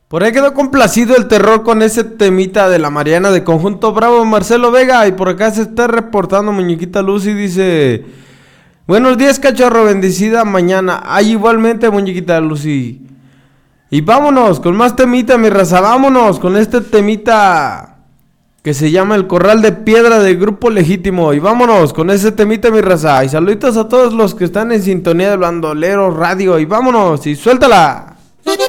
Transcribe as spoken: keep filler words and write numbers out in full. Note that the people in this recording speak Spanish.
Por ahí quedó complacido el terror con ese temita de la Mariana de Conjunto Bravo, Marcelo Vega. Y por acá se está reportando Muñequita Lucy, dice: buenos días, cachorro, bendecida mañana. Ay, igualmente, Muñequita Lucy. Y vámonos con más temita, mi raza. Vámonos con este temita que se llama El Corral de Piedra del Grupo Legítimo. Y vámonos con ese temita, mi raza. Y saluditos a todos los que están en sintonía de Bandolero Radio. Y vámonos, y suéltala.